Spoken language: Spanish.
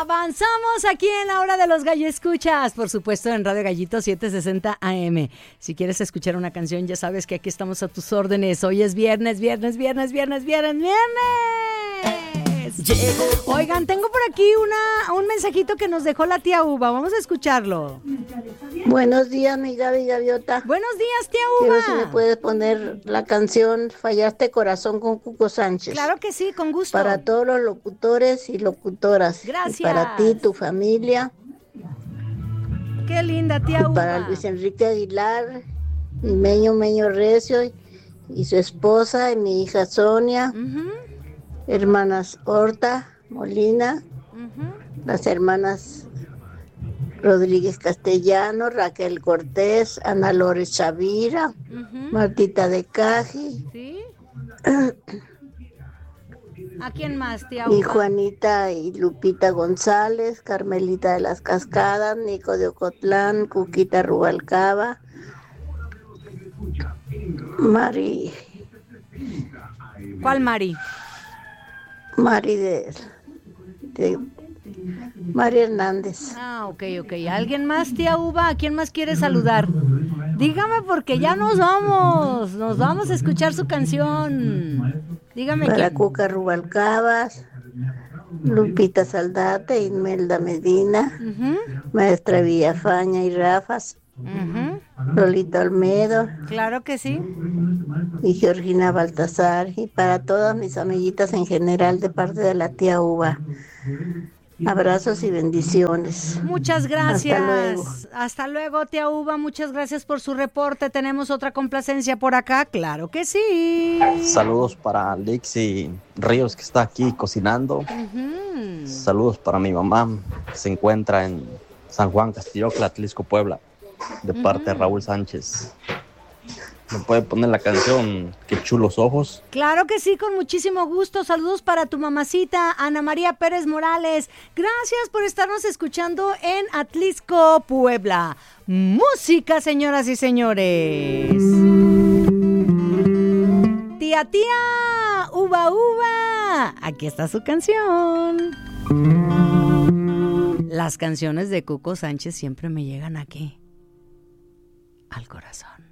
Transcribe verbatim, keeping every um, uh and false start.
Avanzamos aquí en la hora de los gallo escuchas, por supuesto en Radio Gallito setecientos sesenta A M. Si quieres escuchar una canción, ya sabes que aquí estamos a tus órdenes. Hoy es viernes, viernes, viernes, viernes, viernes, viernes. Oigan, tengo por aquí una, un mensajito que nos dejó la tía Uva. Vamos a escucharlo. Buenos días, mi Gaby Gaviota. Buenos días, tía Uva. Quiero si me puedes poner la canción Fallaste Corazón con Cuco Sánchez. Claro que sí, con gusto. Para todos los locutores y locutoras. Gracias. Y para ti, tu familia. Qué linda, tía y Uva. Para Luis Enrique Aguilar, y Meño Meño Recio, y, y su esposa, y mi hija Sonia, uh-huh. hermanas Horta, Molina, uh-huh. las hermanas Rodríguez Castellano, Raquel Cortés, Ana Lores Chavira, uh-huh. Martita de Caji. ¿Sí? ¿A quién más, tía Uva? Y Juanita y Lupita González, Carmelita de las Cascadas, Nico de Ocotlán, Cuquita Rubalcaba, Mari. ¿Cuál Mari? Mari de, de María Hernández. Ah, ok, ok. ¿Alguien más, tía Uva? ¿A quién más quiere saludar? Dígame porque ya nos vamos. Nos vamos a escuchar su canción. Dígame Para quién. Cuca Rubalcabas, Lupita Saldate, Imelda Medina, uh-huh. Maestra Villafaña y Rafas, uh-huh. Lolita Olmedo. Claro que sí. Y Georgina Baltasar. Y para todas mis amiguitas en general de parte de la tía Uva. Abrazos y bendiciones. Muchas gracias. Hasta luego. Hasta luego, tía Uva. Muchas gracias por su reporte. ¿Tenemos otra complacencia por acá? Claro que sí. Saludos para Lixi Ríos, que está aquí cocinando. Uh-huh. Saludos para mi mamá, que se encuentra en San Juan Castillocla, Atlisco, Puebla, de parte uh-huh. de Raúl Sánchez. ¿Me puede poner la canción Qué chulos ojos? Claro que sí, con muchísimo gusto. Saludos para tu mamacita, Ana María Pérez Morales. Gracias por estarnos escuchando en Atlisco, Puebla. Música, señoras y señores. Tía, tía, uva, uva. Aquí está su canción. Las canciones de Cuco Sánchez siempre me llegan aquí, al corazón.